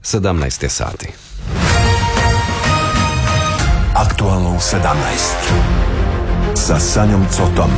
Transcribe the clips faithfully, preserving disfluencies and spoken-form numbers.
sedamnaest je sati. Aktualno u sedamnaest sa Sanjom Cotom.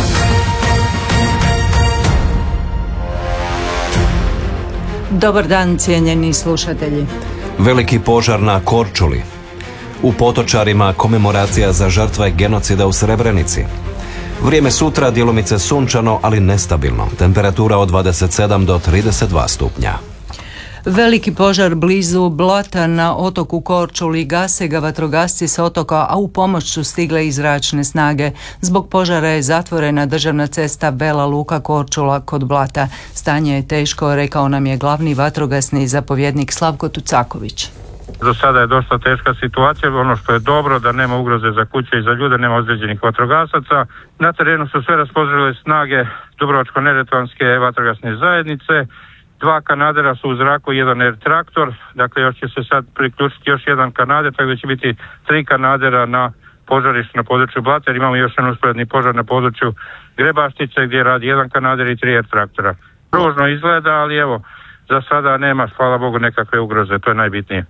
Dobar dan, cijenjeni slušatelji. Veliki požar na Korčuli. U Potočarima komemoracija za žrtve genocida u Srebrenici. Vrijeme sutra djelomice sunčano, ali nestabilno. Temperatura od dvadeset sedam do trideset dva stupnja. Veliki požar blizu Blata na otoku Korčuli, gase ga vatrogasci s otoka, a u pomoć su stigle i zračne snage. Zbog požara je zatvorena državna cesta Vela Luka Korčula kod Blata. Stanje je teško, rekao nam je glavni vatrogasni zapovjednik Slavko Tucaković. Do sada je dosta teška situacija, ono što je dobro da nema ugroze za kuće i za ljude, nema ozlijeđenih vatrogasaca. Na terenu su sve raspoložile snage Dubrovačko-neretvanske vatrogasne zajednice. Dva kanadera su u zraku i jedan air traktor, dakle još će se sad priključiti još jedan kanader, tako da će biti tri kanadera na požarištu na području Blata, jer imamo još jedan usporedni požar na području Grebaštice gdje radi jedan kanader i tri air traktora. Ružno izgleda, ali evo, za sada nema, hvala Bogu, nekakve ugroze, to je najbitnije.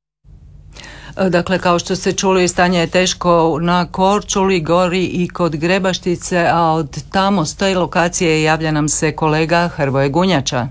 Dakle, kao što ste čuli, stanje je teško na Korčuli, gori i kod Grebaštice, a od tamo s te lokacije javlja nam se kolega Hrvoje Gunjača.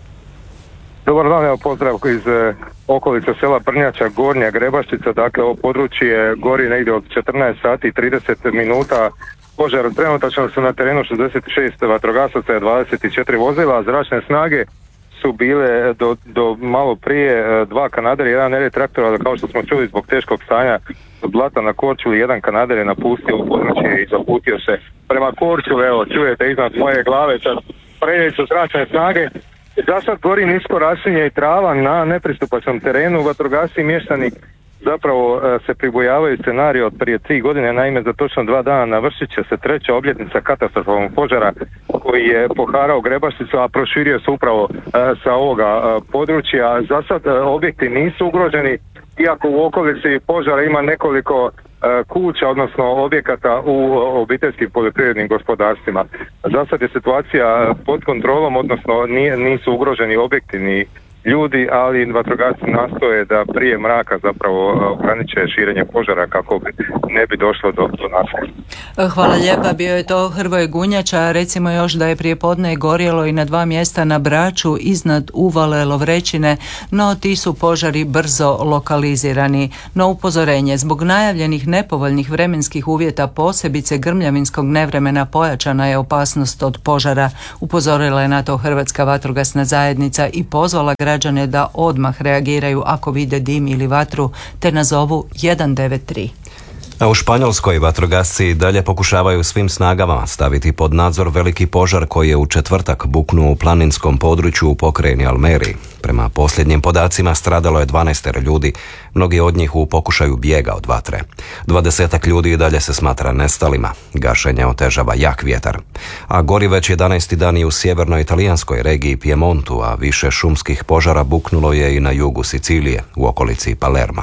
Dobar dan, evo pozdrav iz e, okolice sela Prnjača, Gornja Grebaštica, dakle ovo područje gori negdje od četrnaest sati i trideset minuta. Požar trenutačno su na terenu šezdeset šest vatrogasaca i dvadeset četiri vozila, zračne snage su bile do, do malo prije dva kanadera i jedan air traktor, ali kao što smo čuli zbog teškog stanja Blata na Korčuli, jedan kanader je napustio u područje i zaputio se prema Korčuli. Evo čujete iznad moje glave sad preljeću zračne snage. Za sad gori nisko raslinje i trava na nepristupačnom terenu. Vatrogasci i mještani zapravo e, se pribojavaju scenariju od prije tri godine. Naime, za točno dva dana navršit će se treća obljetnica katastrofalnog požara koji je poharao Grebašticu, a proširio se upravo e, sa ovoga e, područja. Za sad e, objekti nisu ugroženi, iako u okolici požara ima nekoliko kuća, odnosno objekata u obiteljskim poljoprivrednim gospodarstvima. Za sad je situacija pod kontrolom, odnosno nije, nisu ugroženi objekti ni ljudi, ali vatrogasci nastoje da prije mraka zapravo ograniče širenje požara kako bi ne bi došlo do, do nasilja. Hvala lijepa, bio je to Hrvoje Gunjača. Recimo još da je prije podne gorjelo i na dva mjesta na Braču iznad Uvale Lovrećine, no ti su požari brzo lokalizirani. No upozorenje, zbog najavljenih nepovoljnih vremenskih uvjeta, posebice grmljavinskog nevremena, pojačana je opasnost od požara. Upozorila je na to Hrvatska vatrogasna zajednica i pozvala građane da odmah reagiraju ako vide dim ili vatru, te nazovu jedan devet tri. A u Španjolskoj vatrogasci dalje pokušavaju svim snagama staviti pod nadzor veliki požar koji je u četvrtak buknuo u planinskom području u pokrajini Almeriji. Prema posljednjim podacima stradalo je dvanaest ljudi, mnogi od njih u pokušaju bijega od vatre. Dvadesetak ljudi i dalje se smatra nestalima. Gašenje otežava jak vjetar. A gori već jedanaesti dan i u sjevernoj italijanskoj regiji Piemontu, a više šumskih požara buknulo je i na jugu Sicilije, u okolici Palerma.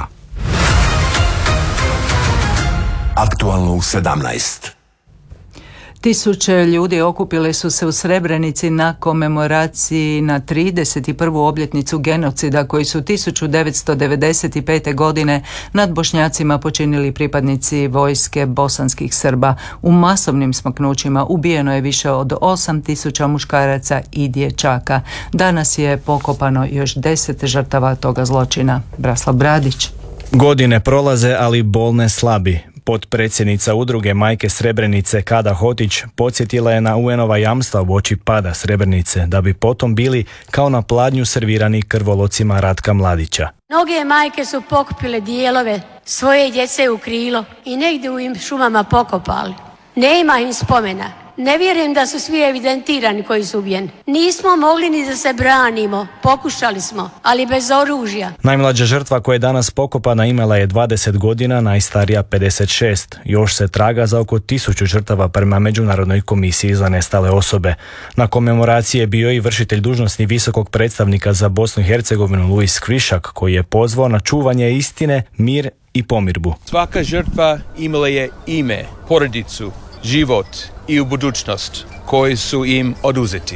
Aktualno u sedamnaest. Tisuće ljudi okupile su se u Srebrenici na komemoraciji na trideset prvu obljetnicu genocida koji su tisuću devetsto devedeset pete. godine nad Bošnjacima počinili pripadnici vojske bosanskih Srba. U masovnim smaknućima ubijeno je više od osam tisuća muškaraca i dječaka. Danas je pokopano još deset žrtava toga zločina. Braslav Bradić. Godine prolaze, ali bol ne slabi. Potpredsjednica udruge Majke Srebrenice Kada Hotić podsjetila je na U N-ova jamstva uoči pada Srebrenice, da bi potom bili kao na pladnju servirani krvolocima Ratka Mladića. Mnoge majke su pokupile dijelove svoje djece u krilo i negdje u im šumama pokopali. Nema im spomena. Ne vjerujem da su svi evidentirani koji su ubijeni. Nismo mogli ni da se branimo. Pokušali smo, ali bez oružja. Najmlađa žrtva koja je danas pokopana imala je dvadeset godina, najstarija pedeset šest. Još se traga za oko tisuću žrtava prema Međunarodnoj komisiji za nestale osobe. Na komemoraciji je bio i vršitelj dužnosti visokog predstavnika za Bosnu i Hercegovinu Luis Kvišak, koji je pozvao na čuvanje istine, mir i pomirbu. Svaka žrtva imala je ime, porodicu, život i u budućnost koji su im oduzeti.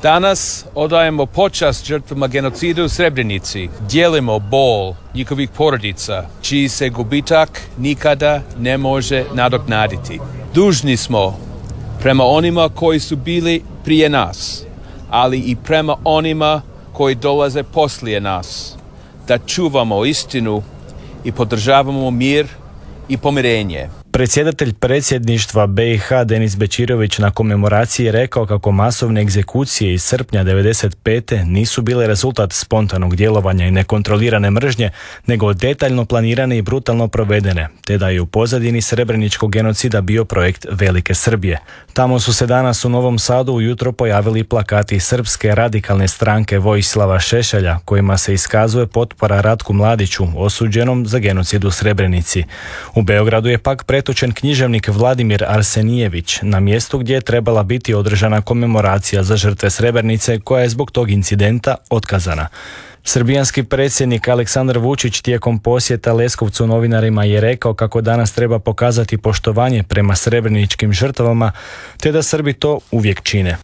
Danas odajemo počast žrtvama genocida u Srebrenici. Dijelimo bol njihovih porodica, čiji se gubitak nikada ne može nadoknaditi. Dužni smo prema onima koji su bili prije nas, ali i prema onima koji dolaze poslije nas, da čuvamo istinu i podržavamo mir i pomirenje. Predsjedatelj predsjedništva B i H Denis Bećirović na komemoraciji je rekao kako masovne egzekucije iz srpnja devedeset pete nisu bile rezultat spontanog djelovanja i nekontrolirane mržnje, nego detaljno planirane i brutalno provedene, te da je u pozadini srebreničkog genocida bio projekt Velike Srbije. Tamo su se danas u Novom Sadu ujutro pojavili plakati Srpske radikalne stranke Vojislava Šešelja, kojima se iskazuje potpora Ratku Mladiću, osuđenom za genocid u Srebrenici. U Beogradu je pak pretočen književnik Vladimir Arsenijević na mjestu gdje je trebala biti održana komemoracija za žrtve Srebrenice, koja je zbog tog incidenta otkazana. Srbijanski predsjednik Aleksandar Vučić tijekom posjeta Leskovcu novinarima je rekao kako danas treba pokazati poštovanje prema srebreničkim žrtvama, te da Srbi to uvijek čine.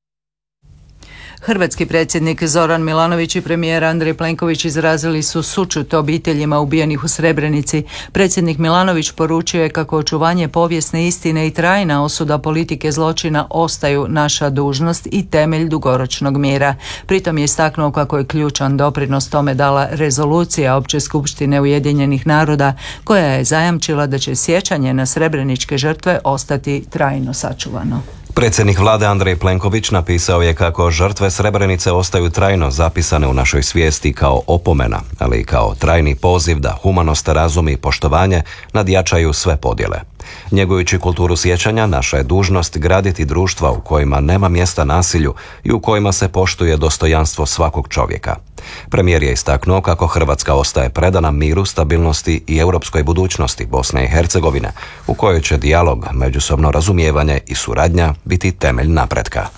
Hrvatski predsjednik Zoran Milanović i premijer Andrej Plenković izrazili su sućut obiteljima ubijenih u Srebrenici. Predsjednik Milanović poručio je kako očuvanje povijesne istine i trajna osuda politike zločina ostaju naša dužnost i temelj dugoročnog mira. Pritom je istaknuo kako je ključan doprinos tome dala rezolucija Opće skupštine Ujedinjenih naroda, koja je zajamčila da će sjećanje na srebreničke žrtve ostati trajno sačuvano. Predsjednik vlade Andrej Plenković napisao je kako žrtve Srebrenice ostaju trajno zapisane u našoj svijesti kao opomena, ali i kao trajni poziv da humanost, razum i poštovanje nadjačaju sve podjele. Njegujući kulturu sjećanja, naša je dužnost graditi društva u kojima nema mjesta nasilju i u kojima se poštuje dostojanstvo svakog čovjeka. Premijer je istaknuo kako Hrvatska ostaje predana miru, stabilnosti i europskoj budućnosti Bosne i Hercegovine, u kojoj će dijalog, međusobno razumijevanje i suradnja biti temelj napretka.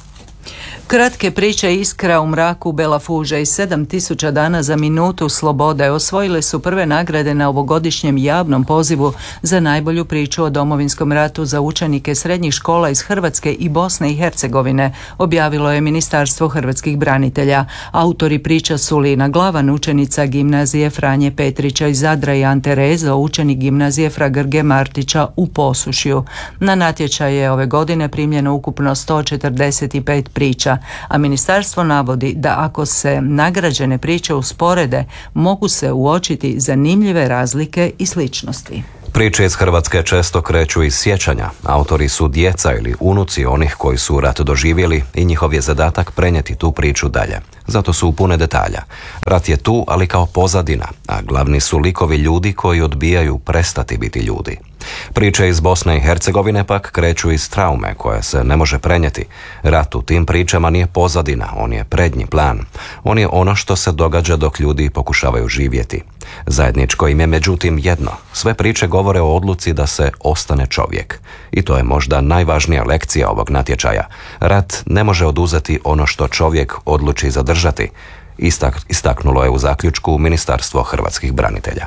Kratke priče Iskra u mraku Bela Fuže i sedam tisuća dana za minutu slobode osvojile su prve nagrade na ovogodišnjem javnom pozivu za najbolju priču o Domovinskom ratu za učenike srednjih škola iz Hrvatske i Bosne i Hercegovine, objavilo je Ministarstvo hrvatskih branitelja. Autori priča su Lina Glavan, učenica gimnazije Franje Petrića iz Zadra, i Ante Rezo, učenik gimnazije Fra Grge Martića u Posušju. Na natječaj je ove godine primljeno ukupno sto četrdeset pet priča, a ministarstvo navodi da ako se nagrađene priče usporede, mogu se uočiti zanimljive razlike i sličnosti. Priče iz Hrvatske često kreću iz sjećanja. Autori su djeca ili unuci onih koji su rat doživjeli i njihov je zadatak prenijeti tu priču dalje. Zato su pune detalja. Rat je tu, ali kao pozadina, a glavni su likovi ljudi koji odbijaju prestati biti ljudi. Priče iz Bosne i Hercegovine pak kreću iz traume koja se ne može prenijeti. Rat u tim pričama nije pozadina, on je prednji plan. On je ono što se događa dok ljudi pokušavaju živjeti. Zajedničko im je međutim jedno. Sve priče govore o odluci da se ostane čovjek. I to je možda najvažnija lekcija ovog natječaja. Rat ne može oduzeti ono što čovjek odluči zadržati, Istak, istaknulo je u zaključku Ministarstvo hrvatskih branitelja.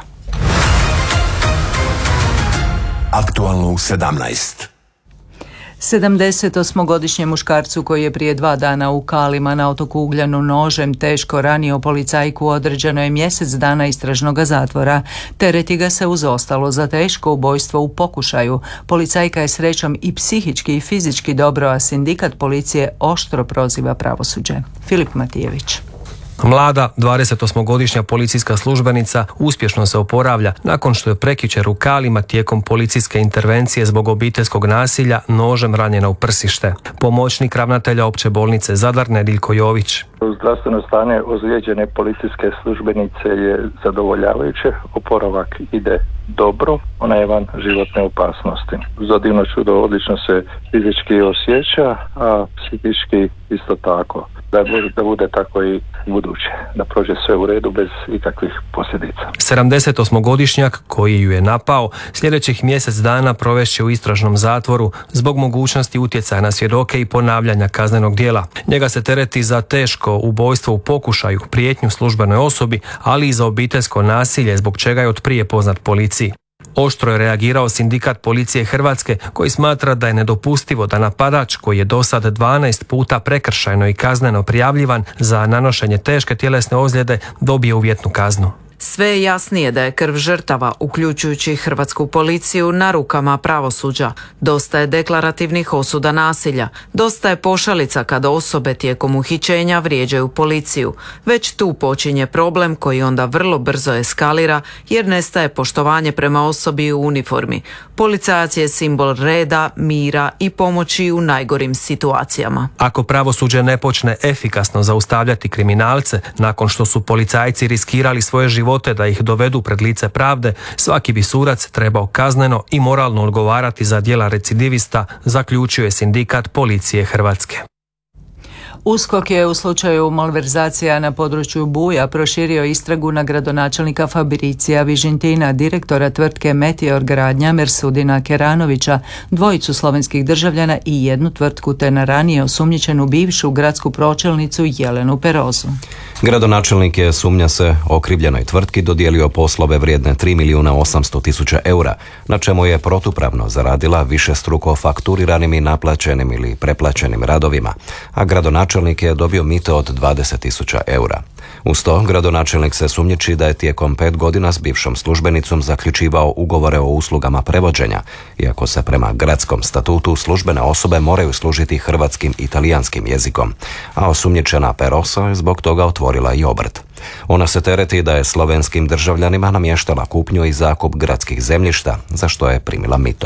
Aktualno u sedamnaest. sedamdesetosmogodišnjem muškarcu koji je prije dva dana u Kalima na otoku Ugljanu nožem teško ranio policajku određeno je mjesec dana istražnog zatvora. Tereti ga se uz ostalo za teško ubojstvo u pokušaju. Policajka je srećom i psihički i fizički dobro, a sindikat policije oštro proziva pravosuđe. Filip Matijević. Mlada, dvadesetosmogodišnja policijska službenica uspješno se oporavlja nakon što je prekjučer u Kalima tijekom policijske intervencije zbog obiteljskog nasilja nožem ranjena u prsište. Pomoćnik ravnatelja opće bolnice Zadar Nediljko Jović. Zdravstveno stanje ozlijeđene policijske službenice je zadovoljavajuće, oporavak ide dobro, ona je van životne opasnosti. Za divno čudo odlično se fizički osjeća, a psihički isto tako. Da bude, da bude tako i buduće, da prođe sve u redu bez ikakvih posljedica. sedamdesetosmogodišnjak koji ju je napao sljedećih mjesec dana provešće u istražnom zatvoru zbog mogućnosti utjecaja na svjedoke i ponavljanja kaznenog djela. Njega se tereti za teško ubojstvo u pokušaju, prijetnju službenoj osobi, ali i za obiteljsko nasilje zbog čega je otprije poznat policiji. Oštro je reagirao sindikat policije Hrvatske koji smatra da je nedopustivo da napadač koji je do sad dvanaest puta prekršajno i kazneno prijavljivan za nanošenje teške tjelesne ozljede dobije uvjetnu kaznu. Sve je jasnije da je krv žrtava, uključujući hrvatsku policiju, na rukama pravosuđa. Dosta je deklarativnih osuda nasilja. Dosta je pošalica kada osobe tijekom uhićenja vrijeđaju policiju. Već tu počinje problem koji onda vrlo brzo eskalira jer nestaje poštovanje prema osobi u uniformi. Policajac je simbol reda, mira i pomoći u najgorim situacijama. Ako pravosuđe ne počne efikasno zaustavljati kriminalce nakon što su policajci riskirali svoje živote da ih dovedu pred lice pravde, svaki bi sudac trebao kazneno i moralno odgovarati za djela recidivista, zaključio je sindikat policije Hrvatske. USKOK je u slučaju malverzacija na području Buja proširio istragu na gradonačelnika Fabricija Vižintina, direktora tvrtke Meteor gradnja Mersudina Keranovića, dvojicu slovenskih državljana i jednu tvrtku te na ranije osumnjičenu bivšu gradsku pročelnicu Jelenu Perozu. Gradonačelnik je, sumnja se, okrivljenoj tvrtki dodijelio poslove vrijedne tri milijuna osamsto tisuća eura, na čemu je protupravno zaradila višestruko fakturiranim i naplaćenim ili preplaćenim radovima, a gradonačelnik je dobio mito od dvadeset tisuća eura. Uz to, gradonačelnik se sumnjiči da je tijekom pet godina s bivšom službenicom zaključivao ugovore o uslugama prevođenja, iako se prema gradskom statutu službene osobe moraju služiti hrvatskim i talijanskim jezikom, a osumnjičena Perosa je zbog toga otvorila i obrt. Ona se tereti da je slovenskim državljanima namještala kupnju i zakup gradskih zemljišta, za što je primila mito.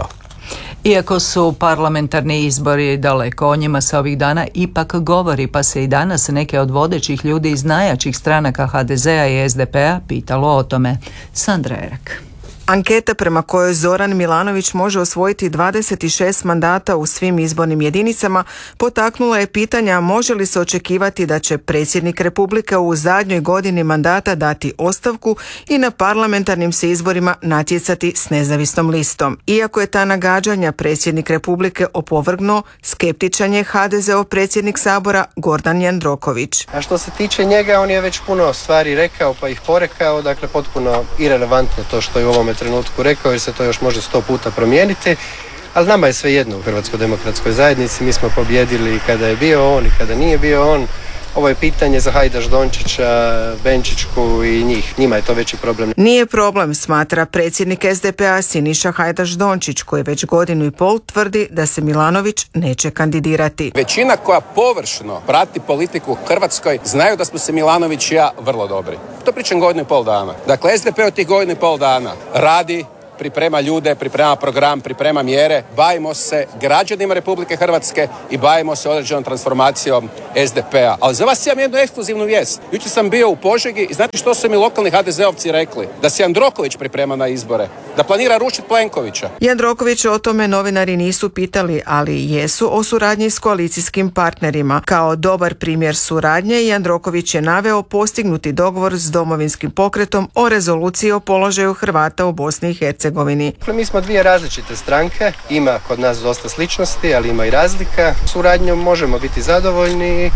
Iako su parlamentarni izbori daleko, o njima se ovih dana ipak govori, pa se i danas neke od vodećih ljudi iz najjačih stranaka ha de zea i es de pe-a pitalo o tome. Sandra Erak. Anketa prema kojoj Zoran Milanović može osvojiti dvadeset šest mandata u svim izbornim jedinicama potaknula je pitanja može li se očekivati da će predsjednik Republike u zadnjoj godini mandata dati ostavku i na parlamentarnim se izborima natjecati s nezavisnom listom. Iako je ta nagađanja predsjednik Republike opovrgnuo, skeptičan je ha de zeov predsjednik Sabora Gordan Jandroković. A što se tiče njega, on je već puno stvari rekao pa ih porekao, dakle potpuno irelevantno to što je u ovome trenutku rekao jer se to još može sto puta promijeniti, ali nama je sve jedno u Hrvatskoj demokratskoj zajednici, mi smo pobjedili kada je bio on i kada nije bio on. Ovo je pitanje za Hajdaš Dončića, Benčićku i njih. Njima je to veći problem. Nije problem, smatra predsjednik es de pe-a Siniša Hajdaš Dončić, koji već godinu i pol tvrdi da se Milanović neće kandidirati. Većina koja površno prati politiku u Hrvatskoj znaju da smo se Milanović i ja vrlo dobri. To pričam godinu i pol dana. Dakle, es de pe od tih godinu i pol dana radi, priprema ljude, priprema program, priprema mjere, bavimo se građanima Republike Hrvatske i bavimo se određenom transformacijom es de pe-a. Ali za vas imam jednu ekskluzivnu vijest. Jučer sam bio u Požegi i znate što su mi lokalni ha de zeovci rekli? Da se Jandroković priprema na izbore, da planira rušiti Plenkovića. Jandroković o tome novinari nisu pitali, ali jesu o suradnji s koalicijskim partnerima. Kao dobar primjer suradnje, Jandroković je naveo postignuti dogovor s Domovinskim pokretom o rezoluciji o položaju Hrvata u Bosni i Hercegovini. Mi smo dvije različite stranke, ima kod nas dosta sličnosti, ali ima i razlika. Suradnjom možemo biti zadovoljni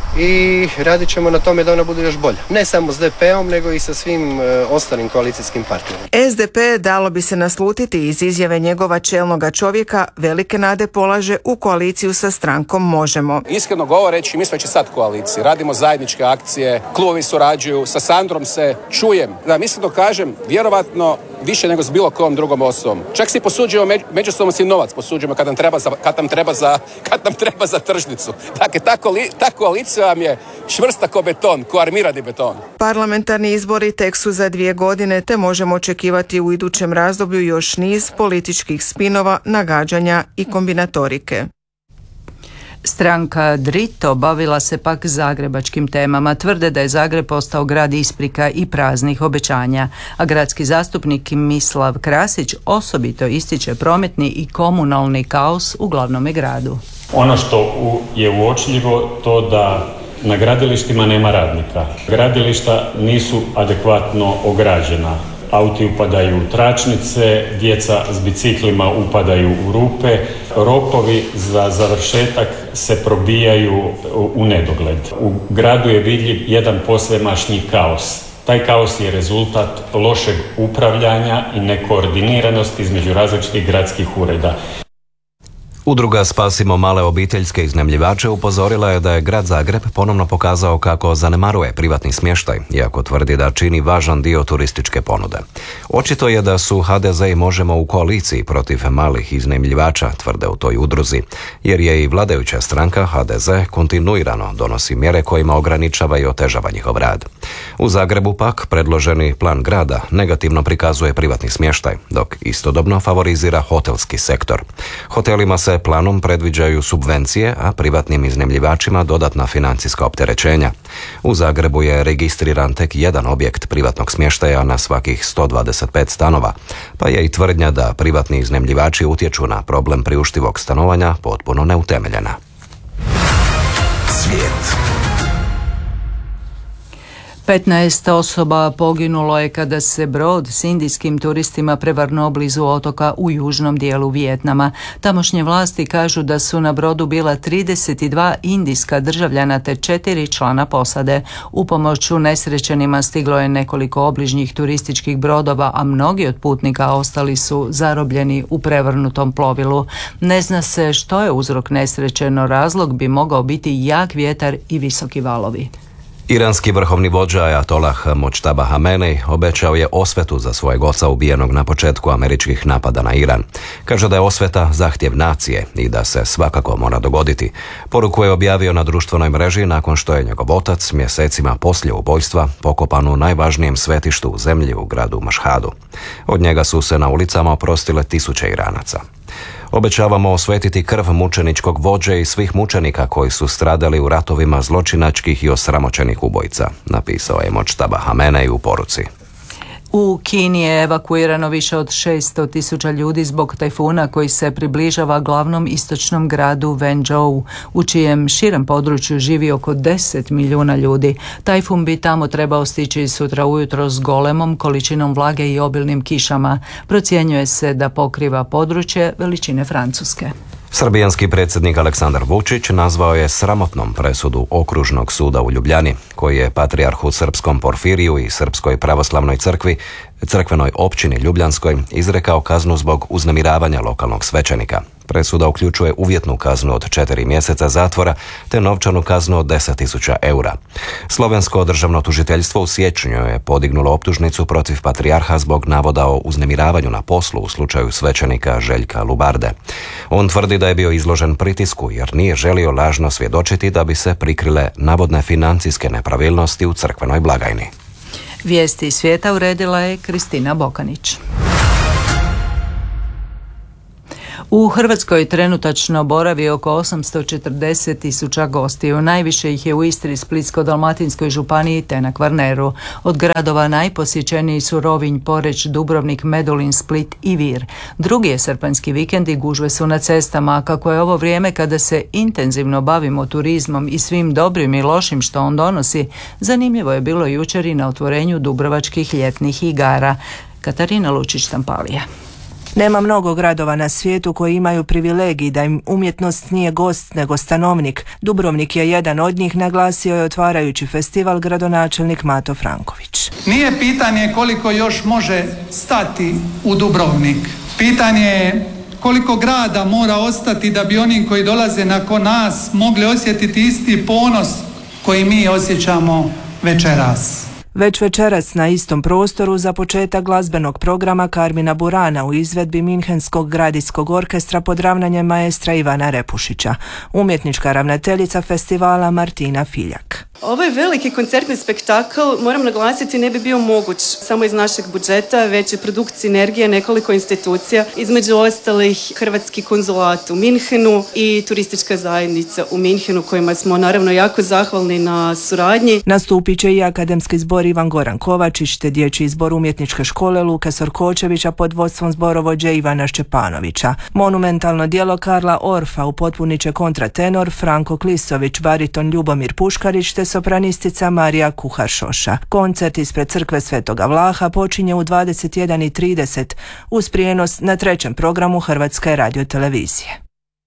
i radit ćemo na tome da ona bude još bolja. Ne samo s de pe-om, nego i sa svim e, ostalim koalicijskim partnerima. es de pe, dalo bi se naslutiti iz izjave njegova čelnoga čovjeka, velike nade polaže u koaliciju sa strankom Možemo. Iskreno govoreći, mi smo već i sad koaliciji. Radimo zajedničke akcije, klubovi surađuju, sa Sandrom se čujem. Da, mislim da kažem, vjerovatno više nego s bilo kojom drugom osobom. Čak si posuđujemo, među, međusobno si novac posuđujemo kad nam treba za, kad nam treba za, kad nam treba za tržnicu. Dakle, ta, koli, ta koalicija vam je čvrsta ko beton, ko armirani beton. Parlamentarni izbori tek su za dvije godine, te možemo očekivati u idućem razdoblju još niz političkih spinova, nagađanja i kombinatorike. Stranka Drito bavila se pak zagrebačkim temama. Tvrde da je Zagreb postao grad isprika i praznih obećanja, a gradski zastupnik Mislav Krasić osobito ističe prometni i komunalni kaos u glavnome gradu. Ono što je uočljivo to da na gradilištima nema radnika. Gradilišta nisu adekvatno ograđena. Auti upadaju u tračnice, djeca s biciklima upadaju u rupe, rokovi za završetak se probijaju u nedogled. U gradu je vidljiv jedan posvemašnji kaos. Taj kaos je rezultat lošeg upravljanja i nekoordiniranosti između različitih gradskih ureda. Udruga Spasimo male obiteljske iznajmljivače upozorila je da je grad Zagreb ponovno pokazao kako zanemaruje privatni smještaj, iako tvrdi da čini važan dio turističke ponude. Očito je da su ha de ze i Možemo u koaliciji protiv malih iznajmljivača, tvrde u toj udruzi, jer je i vladajuća stranka ha de ze kontinuirano donosi mjere kojima ograničava i otežava njihov rad. U Zagrebu pak predloženi plan grada negativno prikazuje privatni smještaj, dok istodobno favorizira hotelski sektor. Hotelima se planom predviđaju subvencije, a privatnim iznajmljivačima dodatna financijska opterećenja. U Zagrebu je registriran tek jedan objekt privatnog smještaja na svakih sto dvadeset pet stanova, pa je i tvrdnja da privatni iznajmljivači utječu na problem priuštivog stanovanja potpuno neutemeljena. Svijet. petnaest osoba poginulo je kada se brod s indijskim turistima prevrnuo blizu otoka u južnom dijelu Vijetnama. Tamošnje vlasti kažu da su na brodu bila trideset dva indijska državljana te četiri člana posade. U pomoć unesrećenima stiglo je nekoliko obližnjih turističkih brodova, a mnogi od putnika ostali su zarobljeni u prevrnutom plovilu. Ne zna se što je uzrok nesreće, no razlog bi mogao biti jak vjetar i visoki valovi. Iranski vrhovni vođa Ajatolah Mojtaba Hamenej obećao je osvetu za svojeg oca ubijenog na početku američkih napada na Iran. Kaže da je osveta zahtjev nacije i da se svakako mora dogoditi. Poruku je objavio na društvenoj mreži nakon što je njegov otac mjesecima poslije ubojstva pokopan u najvažnijem svetištu u zemlji u gradu Mašhadu. Od njega su se na ulicama oprostile tisuće Iranaca. Obećavamo osvetiti krv mučeničkog vođe i svih mučenika koji su stradali u ratovima zločinačkih i osramoćenih ubojica, napisao je Mojtaba Hamenej u poruci. U Kini je evakuirano više od šesto tisuća ljudi zbog tajfuna koji se približava glavnom istočnom gradu Wenzhou, u čijem širem području živi oko deset milijuna ljudi. Tajfun bi tamo trebao stići sutra ujutro s golemom količinom vlage i obilnim kišama. Procjenjuje se da pokriva područje veličine Francuske. Srbijanski predsjednik Aleksandar Vučić nazvao je sramotnom presudu Okružnog suda u Ljubljani, koji je patrijarhu srpskom Porfiriju i Srpskoj pravoslavnoj crkvi, crkvenoj općini Ljubljanskoj, izrekao kaznu zbog uznemiravanja lokalnog svećenika. Presuda uključuje uvjetnu kaznu od četiri mjeseca zatvora te novčanu kaznu od deset tisuća eura. Slovensko državno tužiteljstvo u siječnju je podignulo optužnicu protiv patrijarha zbog navoda o uznemiravanju na poslu u slučaju svećenika Željka Lubarde. On tvrdi da je bio izložen pritisku jer nije želio lažno svjedočiti da bi se prikrile navodne financijske nepravilnosti u crkvenoj blagajni. Vijesti svijeta uredila je Kristina Bokanić. U Hrvatskoj trenutačno boravi oko osamsto četrdeset tisuća gostiju. Najviše ih je u Istri, Splitsko-dalmatinskoj županiji te na Kvarneru. Od gradova najposjećeniji su Rovinj, Poreč, Dubrovnik, Medulin, Split i Vir. Drugi je srpanjski vikend i gužve su na cestama, kako je ovo vrijeme kada se intenzivno bavimo turizmom i svim dobrim i lošim što on donosi. Zanimljivo je bilo jučer i na otvorenju Dubrovačkih ljetnih igara. Katarina Lučić-Tampalija. Nema mnogo gradova na svijetu koji imaju privilegij da im umjetnost nije gost nego stanovnik. Dubrovnik je jedan od njih, naglasio je otvarajući festival gradonačelnik Mato Franković. Nije pitanje koliko još može stati u Dubrovnik. Pitanje je koliko grada mora ostati da bi oni koji dolaze nakon nas mogli osjetiti isti ponos koji mi osjećamo večeras. Već večeras na istom prostoru za početak glazbenog programa Karmina Burana u izvedbi Minhenskog gradijskog orkestra pod ravnanjem maestra Ivana Repušića. Umjetnička ravnateljica festivala Martina Filjak. Ovaj veliki koncertni spektakl, moram naglasiti, ne bi bio moguć samo iz našeg budžeta, već je produkt sinergije nekoliko institucija, između ostalih Hrvatski konzulat u Minhenu i turistička zajednica u Minhenu, kojima smo naravno jako zahvalni na suradnji. Nastupit će i akademski zbor Ivan Goran Kovačić te dječji zbor umjetničke škole Luke Sorkočevića pod vodstvom zborovođe Ivana Šćepanovića. Monumentalno djelo Karla Orfa upotpunit će kontratenor Franko Klisović, bariton Ljubomir Puškarić te sopranistica Marija Kuhar-Šoša. Koncert ispred crkve Svetoga Vlaha počinje u dvadeset jedan i trideset uz prijenos na trećem programu Hrvatske radiotelevizije.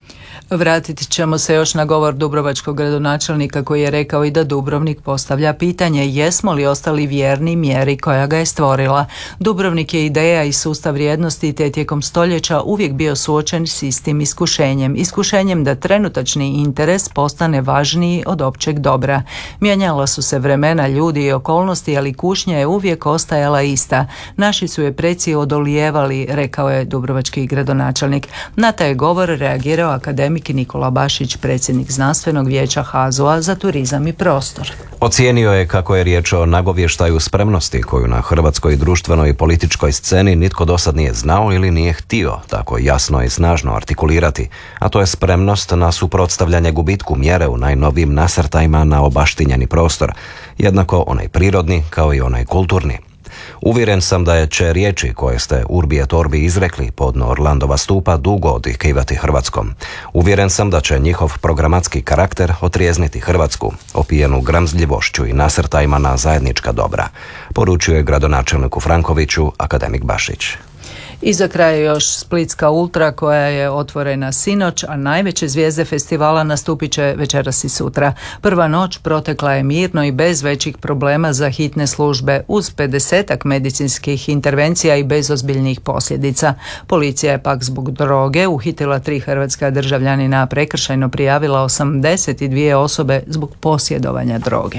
Vratit ćemo se još na govor dubrovačkog gradonačelnika koji je rekao i da Dubrovnik postavlja pitanje jesmo li ostali vjerni mjeri koja ga je stvorila. Dubrovnik je ideja i sustav vrijednosti te tijekom stoljeća uvijek bio suočen s istim iskušenjem. Iskušenjem da trenutačni interes postane važniji od općeg dobra. Mijenjala su se vremena, ljudi i okolnosti, ali kušnja je uvijek ostajala ista. Naši su je preci odolijevali, rekao je dubrovački gradonačelnik. Na taj govor reagirao akademik Nikola Bašić, predsjednik znanstvenog vijeća H A Z O-a za turizam i prostor. Ocijenio je kako je riječ o nagovještaju spremnosti koju na hrvatskoj društvenoj i političkoj sceni nitko dosad nije znao ili nije htio tako jasno i snažno artikulirati, a to je spremnost na suprotstavljanje gubitku mjere u najnovijim nasrtajima na obaštinjeni prostor, jednako onaj prirodni kao i onaj kulturni. Uvjeren sam da je će riječi koje ste urbi et orbi izrekli podno Orlandova stupa dugo odjekivati Hrvatskom. Uvjeren sam da će njihov programatski karakter otrijezniti Hrvatsku, opijenu gramzljivošću i nasrtajima na zajednička dobra, poručio je gradonačelniku Frankoviću akademik Bašić. I za kraj još Splitska Ultra koja je otvorena sinoć, a najveće zvijezde festivala nastupit će večeras i sutra. Prva noć protekla je mirno i bez većih problema za hitne službe, uz pedesetak medicinskih intervencija i bez ozbiljnih posljedica. Policija je pak zbog droge uhitila tri hrvatska državljanina, a prekršajno prijavila osamdeset dvije osobe zbog posjedovanja droge.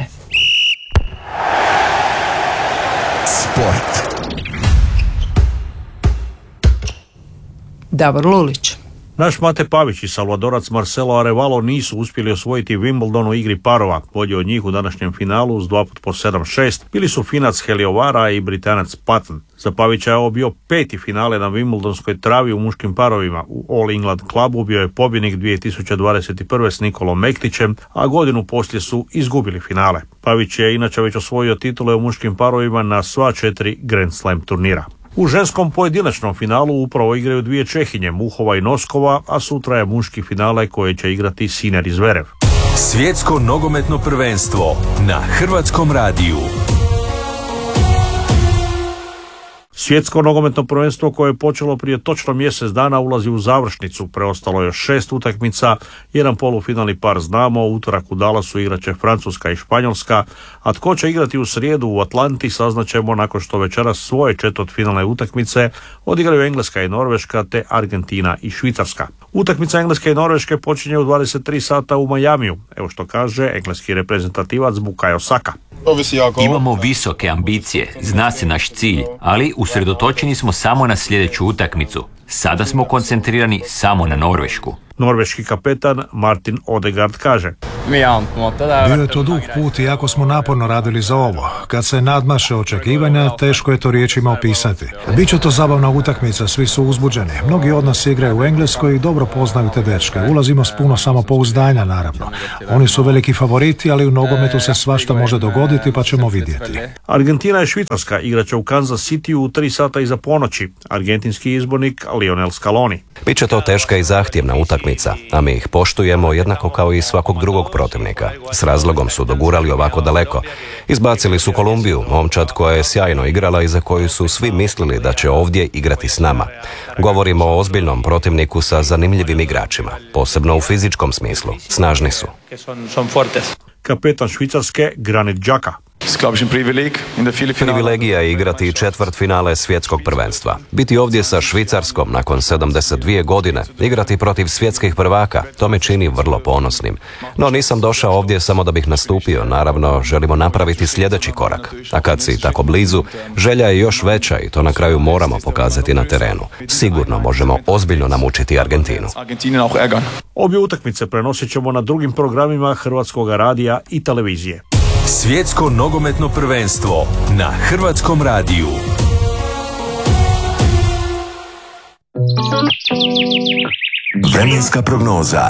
Sport. Davor Lulić. Naš Mate Pavić i Salvadorac Marcelo Arevalo nisu uspjeli osvojiti Wimbledon u igri parova. Bolji od njih u današnjem finalu uz dva put po sedam šest bili su Finac Heliovara i Britanac Patton. Za Pavića je ovo bio peti finale na Wimbledonskoj travi u muškim parovima. U All England klubu bio je pobjednik dvije tisuće dvadeset prve s Nikolom Mektićem, a godinu poslije su izgubili finale. Pavić je inače već osvojio titule u muškim parovima na sva četiri Grand Slam turnira. U ženskom pojedinačnom finalu upravo igraju dvije Čehinje, Muhova i Noskova, a sutra je muški finale koje će igrati Sinner i Zverev. Svjetsko nogometno prvenstvo na Hrvatskom radiju. Svjetsko nogometno prvenstvo koje je počelo prije točno mjesec dana ulazi u završnicu. Preostalo je još šest utakmica, jedan polufinalni par znamo, utorak u Dallasu igraće Francuska i Španjolska, a tko će igrati u srijedu u Atlanti saznaćemo nakon što večeras svoje četvrtfinalne utakmice odigraju Engleska i Norveška te Argentina i Švicarska. Utakmica Engleske i Norveške počinje u dvadeset tri sata u Majamiju. Evo što kaže engleski reprezentativac Bukayo Saka. Imamo visoke ambicije, zna se naš cilj, ali usredotočeni smo samo na sljedeću utakmicu. Sada smo koncentrirani samo na Norvešku. Norveški kapetan Martin Odegaard kaže: Bio je to dug put i jako smo naporno radili za ovo. Kad se nadmaše očekivanja, teško je to riječima opisati. Biće to zabavna utakmica, svi su uzbuđeni. Mnogi od nas igraju u Engleskoj i dobro poznaju te dečke. Ulazimo s puno samopouzdanja, naravno. Oni su veliki favoriti, ali u nogometu se svašta može dogoditi, pa ćemo vidjeti. Argentina i Švicarska igraće u Kansas City u tri sata iza ponoći. Argentinski izbornik Lionel Scaloni. Biće to teška i zahtjevna utakmica, a mi ih poštujemo jednako kao i svakog drugog protivnika. S razlogom su dogurali ovako daleko. Izbacili su Kolumbiju, momčad koja je sjajno igrala i za koju su svi mislili da će ovdje igrati s nama. Govorimo o ozbiljnom protivniku sa zanimljivim igračima, posebno u fizičkom smislu. Snažni su. Kapetan Švicarske Granit Xhaka. Privilegija je igrati četvrt finale svjetskog prvenstva. Biti ovdje sa Švicarskom nakon sedamdeset dvije godine, igrati protiv svjetskih prvaka, to me čini vrlo ponosnim. No nisam došao ovdje samo da bih nastupio, naravno želimo napraviti sljedeći korak. A kad si tako blizu, želja je još veća i to na kraju moramo pokazati na terenu. Sigurno možemo ozbiljno namučiti Argentinu. Obje utakmice prenosit ćemo na drugim programima Hrvatskog radija i televizije. Svjetsko nogometno prvenstvo na Hrvatskom radiju. Vremenska prognoza.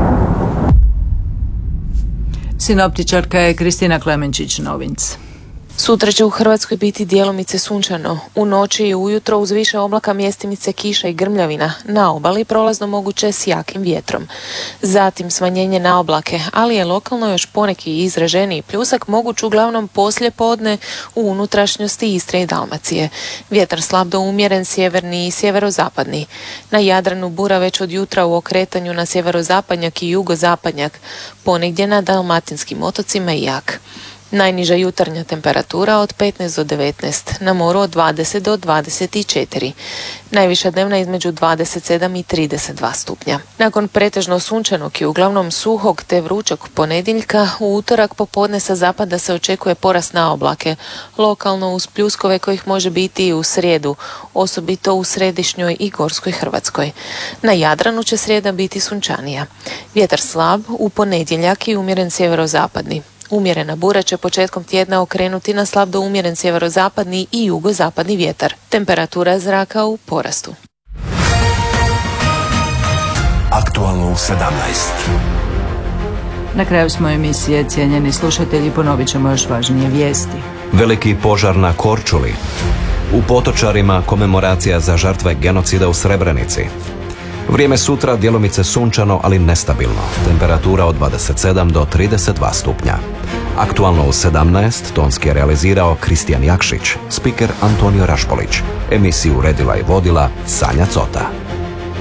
Sinoptičarka je Kristina Klemenčić-Novinc. Sutra će u Hrvatskoj biti djelomice sunčano. U noći i ujutro uz više oblaka mjestimice kiša i grmljavina. Na obali prolazno moguće s jakim vjetrom. Zatim smanjenje na oblake, ali je lokalno još poneki izraženiji pljusak moguć uglavnom poslije podne u unutrašnjosti Istre i Dalmacije. Vjetar slab do umjeren sjeverni i sjeverozapadni. Na Jadranu bura već od jutra u okretanju na sjeverozapadnjak i jugozapadnjak. Ponegdje na dalmatinskim otocima i jak. Najniža jutarnja temperatura od petnaest do devetnaest, na moru od dvadeset do dvadeset četiri. Najviša dnevna između dvadeset sedam i trideset dva stupnja. Nakon pretežno sunčanog i uglavnom suhog te vrućog ponedjeljka, u utorak popodne sa zapada se očekuje porast na oblake, lokalno uz pljuskove kojih može biti i u srijedu, osobito u središnjoj i gorskoj Hrvatskoj. Na Jadranu će srijeda biti sunčanija. Vjetar slab, u ponedjeljak i umjeren sjeverozapadni. Umjerena bura će početkom tjedna okrenuti na slab do umjeren sjeverozapadni i jugozapadni vjetar. Temperatura zraka u porastu. Aktualno u sedamnaest. Na kraju smo emisije, cijenjeni slušatelji, ponovit ćemo još važnije vijesti. Veliki požar na Korčuli. U Potočarima komemoracija za žrtve genocida u Srebrenici. Vrijeme sutra djelomice sunčano, ali nestabilno. Temperatura od dvadeset sedam do trideset dva stupnja. Aktualno u sedamnaest tonski je realizirao Kristijan Jakšić, spiker Antonio Rašpolić. Emisiju uredila i vodila Sanja Cota.